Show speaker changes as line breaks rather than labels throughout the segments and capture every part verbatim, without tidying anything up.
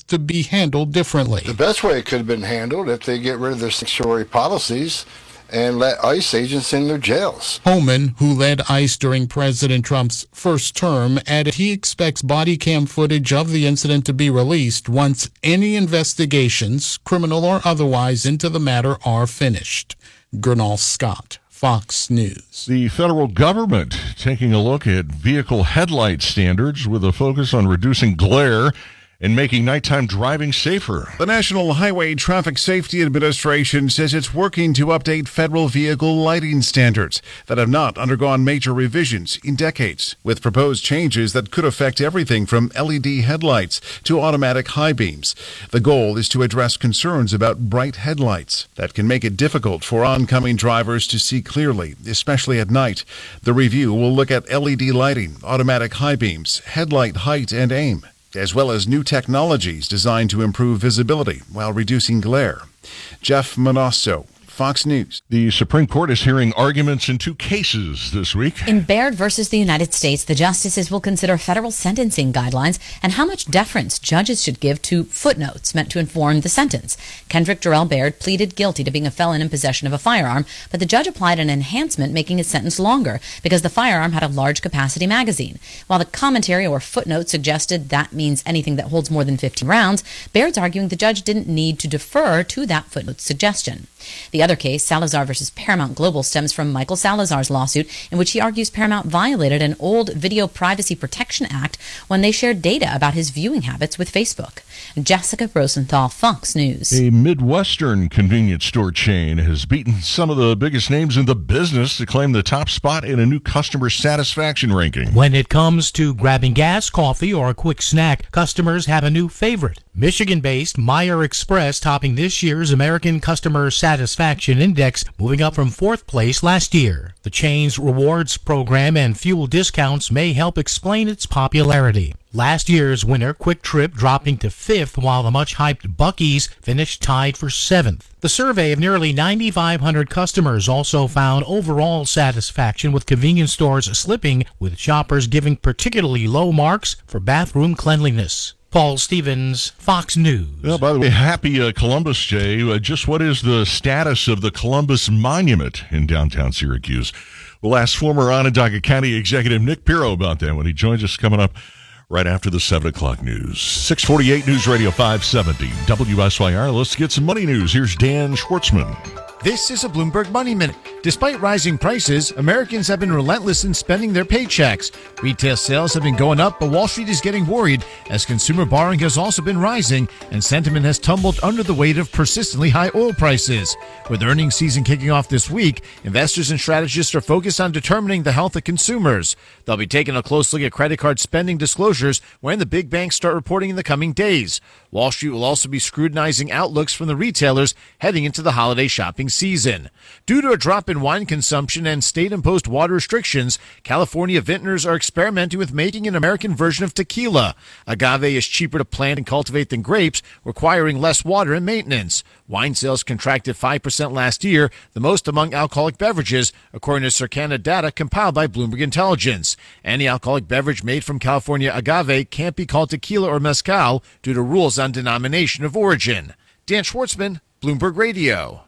to be handled differently.
The best way it could have been handled if they get rid of their sanctuary policies and let ICE agents in their jails.
Homan, who led ICE during President Trump's first term, added he expects body cam footage of the incident to be released once any investigations, criminal or otherwise, into the matter are finished. Gernal Scott, Fox News.
The federal government taking a look at vehicle headlight standards with a focus on reducing glare and making nighttime driving safer.
The National Highway Traffic Safety Administration says it's working to update federal vehicle lighting standards that have not undergone major revisions in decades, with proposed changes that could affect everything from L E D headlights to automatic high beams. The goal is to address concerns about bright headlights that can make it difficult for oncoming drivers to see clearly, especially at night. The review will look at L E D lighting, automatic high beams, headlight height and aim, as well as new technologies designed to improve visibility while reducing glare. Jeff Manasso, Fox News.
The Supreme Court is hearing arguments in two cases this week.
In Baird versus the United States, the justices will consider federal sentencing guidelines and how much deference judges should give to footnotes meant to inform the sentence. Kendrick Jarrell Baird pleaded guilty to being a felon in possession of a firearm, but the judge applied an enhancement making his sentence longer because the firearm had a large capacity magazine. While the commentary or footnote suggested that means anything that holds more than fifteen rounds, Baird's arguing the judge didn't need to defer to that footnote suggestion. The other case, Salazar versus Paramount Global, stems from Michael Salazar's lawsuit in which he argues Paramount violated an old Video Privacy Protection Act when they shared data about his viewing habits with Facebook. Jessica Rosenthal, Fox News.
A Midwestern convenience store chain has beaten some of the biggest names in the business to claim the top spot in a new customer satisfaction ranking.
When it comes to grabbing gas, coffee, or a quick snack, customers have a new favorite. Michigan-based Meyer Express topping this year's American Customer Satisfaction Index, moving up from fourth place last year. The chain's rewards program and fuel discounts may help explain its popularity. Last year's winner, Quick Trip, dropping to fifth, while the much-hyped Buc-ee's finished tied for seventh. The survey of nearly nine thousand five hundred customers also found overall satisfaction with convenience stores slipping, with shoppers giving particularly low marks for bathroom cleanliness. Paul Stevens, Fox News.
Well, by the way, happy uh, Columbus Day. Uh, just what is the status of the Columbus Monument in downtown Syracuse? We'll ask former Onondaga County Executive Nick Pirro about that when he joins us coming up right after the seven o'clock news. six forty-eight News Radio five seventy W S Y R. Let's get some money news. Here's Dan Schwartzman.
This is a Bloomberg Money Minute. Despite rising prices, Americans have been relentless in spending their paychecks. Retail sales have been going up, but Wall Street is getting worried as consumer borrowing has also been rising and sentiment has tumbled under the weight of persistently high oil prices. With earnings season kicking off this week, investors and strategists are focused on determining the health of consumers. They'll be taking a close look at credit card spending disclosures when the big banks start reporting in the coming days. Wall Street will also be scrutinizing outlooks from the retailers heading into the holiday shopping season. Due to a drop in wine consumption and state-imposed water restrictions, California vintners are experimenting with making an American version of tequila. Agave is cheaper to plant and cultivate than grapes, requiring less water and maintenance. Wine sales contracted five percent last year, the most among alcoholic beverages, according to Circana data compiled by Bloomberg Intelligence. Any alcoholic beverage made from California agave can't be called tequila or mezcal due to rules on denomination of origin. Dan Schwartzman, Bloomberg Radio.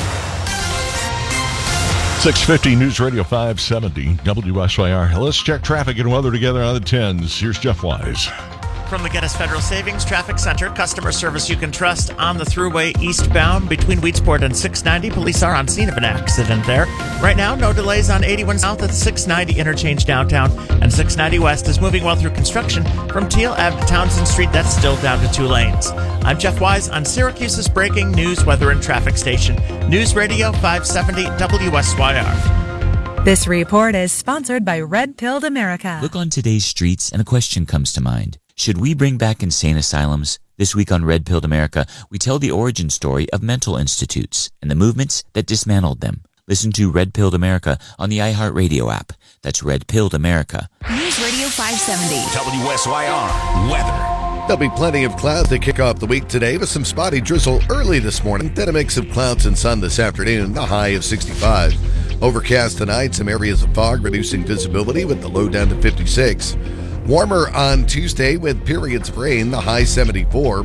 six fifty News Radio five seventy W S Y R. Let's check traffic and weather together on the tens. Here's Jeff Wise.
From the Geddes Federal Savings Traffic Center, customer service you can trust on the Thruway eastbound between Wheatsport and six ninety. Police are on scene of an accident there. Right now, no delays on eighty-one south at six ninety interchange downtown, and six ninety west is moving well through construction from Teal Ave to Townsend Street. That's still down to two lanes. I'm Jeff Wise on Syracuse's breaking news, weather, and traffic station, News Radio five seventy W S Y R.
This report is sponsored by Red Pilled America.
Look on today's streets and a question comes to mind. Should we bring back insane asylums? This week on Red Pilled America, we tell the origin story of mental institutes and the movements that dismantled them. Listen to Red Pilled America on the iHeartRadio app. That's Red Pilled America.
News Radio five seventy.
W S Y R. Weather.
There'll be plenty of clouds to kick off the week today with some spotty drizzle early this morning, then a mix of clouds and sun this afternoon, the high of sixty-five. Overcast tonight, some areas of fog reducing visibility with the low down to fifty-six. Warmer on Tuesday with periods of rain, the high seventy-four.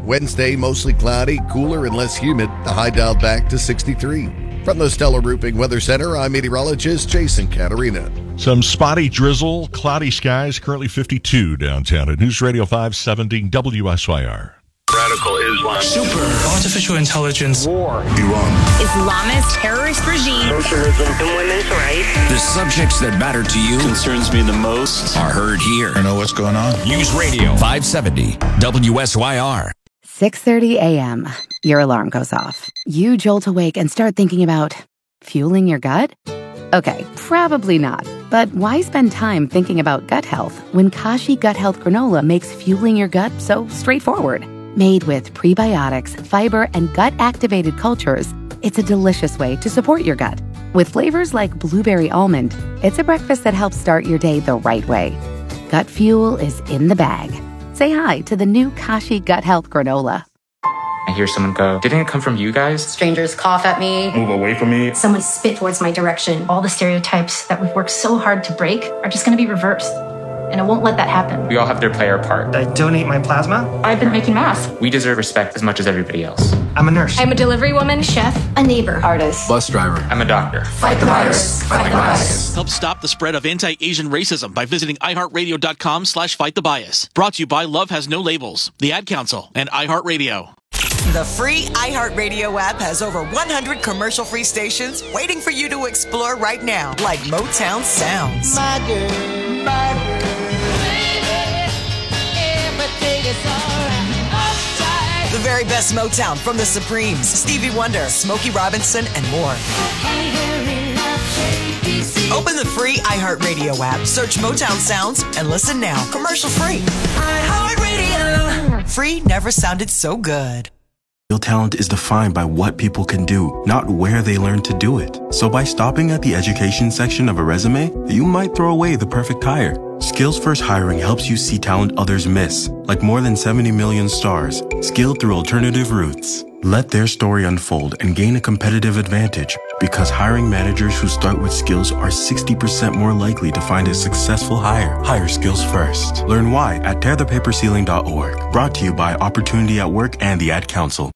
Wednesday, mostly cloudy, cooler and less humid. The high dialed back to sixty-three. From the Stellar Roofing Weather Center, I'm meteorologist Jason Caterina.
Some spotty drizzle, cloudy skies, currently fifty-two downtown at News Radio five seventy W S Y R.
Radical Islam.
Super. Artificial intelligence.
War. Iran.
Islamist terrorist regime.
Socialism and women's rights.
The subjects that matter to you
Concerns me the most.
are heard here.
I know what's going on.
News Radio five seventy W S Y R.
six thirty a.m. Your alarm goes off. You jolt awake and start thinking about fueling your gut? Okay, probably not. But why spend time thinking about gut health when Kashi Gut Health Granola makes fueling your gut so straightforward? Made with prebiotics, fiber, and gut-activated cultures, it's a delicious way to support your gut. With flavors like blueberry almond, it's a breakfast that helps start your day the right way. Gut fuel is in the bag. Say hi to the new Kashi Gut Health Granola.
I hear someone go, didn't it come from you guys?
Strangers cough at me.
Move away from me.
Someone spit towards my direction. All the stereotypes that we've worked so hard to break are just going to be reversed. And I won't let that happen.
We all have to play our part.
I donate my plasma.
I've been making masks.
We deserve respect as much as everybody else.
I'm a nurse.
I'm a delivery woman, chef, a neighbor, artist,
Bus driver.
I'm a doctor.
Fight the virus. Fight the bias.
Help stop the spread of anti-Asian racism by visiting iHeartRadio.com slash fight the bias. Brought to you by Love Has No Labels, the Ad Council, and iHeartRadio.
The free iHeartRadio app has over one hundred commercial-free stations waiting for you to explore right now, like Motown Sounds.
My girl, my girl, baby, everything is all right.
The very best Motown from the Supremes, Stevie Wonder, Smokey Robinson, and more. Open the free iHeartRadio app, search Motown Sounds, and listen now. Commercial-free. iHeartRadio. Free never sounded so good.
Real talent is defined by what people can do, not where they learn to do it. So by stopping at the education section of a resume, you might throw away the perfect hire. Skills First Hiring helps you see talent others miss, like more than seventy million stars, skilled through alternative routes. Let their story unfold and gain a competitive advantage, because hiring managers who start with skills are sixty percent more likely to find a successful hire. Hire skills first. Learn why at tear the paper ceiling dot org. Brought to you by Opportunity at Work and the Ad Council.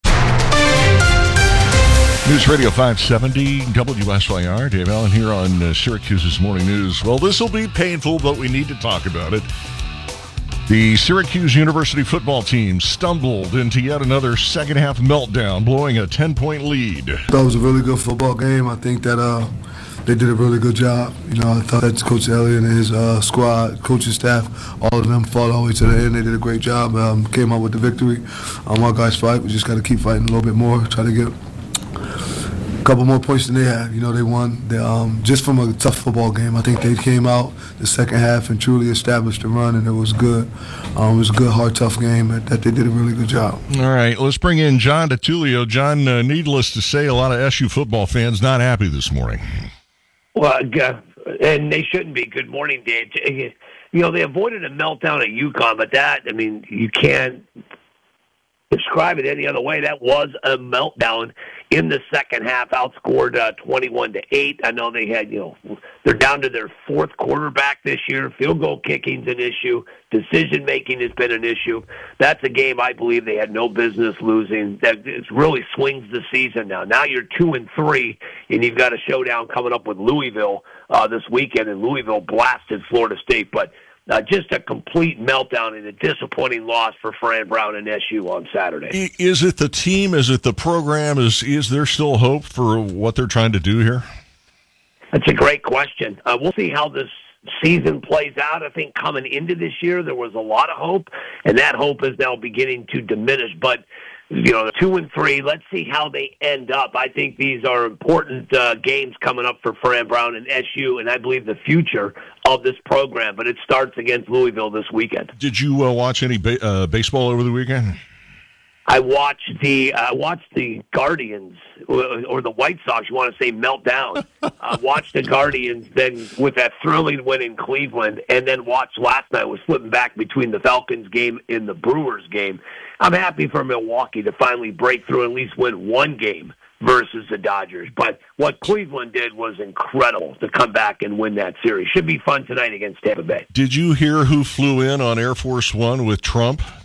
News Radio five seventy W S Y R. Dave Allen here on uh, Syracuse's Morning News. Well, this will be painful, but we need to talk about it. The Syracuse University football team stumbled into yet another second-half meltdown, blowing a ten-point lead.
That was a really good football game. I think that uh, they did a really good job. You know, I thought that Coach Elliott and his uh, squad, coaching staff, all of them fought all the way to the end. They did a great job. Um, came out with the victory. Um, our guys fight. We just got to keep fighting a little bit more, try to get a couple more points than they had. You know, they won. They, um, just from a tough football game. I think they came out the second half and truly established the run, and it was good. Um, it was a good, hard, tough game that, that they did a really good job.
All right, let's bring in John DeTulio. John, uh, needless to say, a lot of S U football fans not happy this morning.
Well, and they shouldn't be. Good morning, Dave. You know, they avoided a meltdown at UConn, but that, I mean, you can't describe it any other way. That was a meltdown in the second half, outscored uh, twenty-one to eight. I know they had, you know, they're down to their fourth quarterback this year. Field goal kicking's an issue. Decision making has been an issue. That's a game I believe they had no business losing. That it really swings the season now. Now you're two and three, and you've got a showdown coming up with Louisville uh, this weekend, and Louisville blasted Florida State, but. Uh, just a complete meltdown and a disappointing loss for Fran Brown and S U on Saturday.
Is it the team? Is it the program? Is is there still hope for what they're trying to do here?
That's a great question. Uh, we'll see how this season plays out. I think coming into this year, there was a lot of hope, and that hope is now beginning to diminish. But you know, two and three. Let's see how they end up. I think these are important uh, games coming up for Fran Brown and S U, and I believe the future of this program. But it starts against Louisville this weekend.
Did you uh, watch any ba- uh, baseball over the weekend?
I watched the I uh, watched the Guardians or the White Sox. You want to say meltdown? uh, watched the Guardians, then with that thrilling win in Cleveland, and then watched last night. Was flipping back between the Falcons game and the Brewers game. I'm happy for Milwaukee to finally break through and at least win one game versus the Dodgers. But what Cleveland did was incredible to come back and win that series. Should be fun tonight against Tampa Bay.
Did you hear who flew in on Air Force One with Trump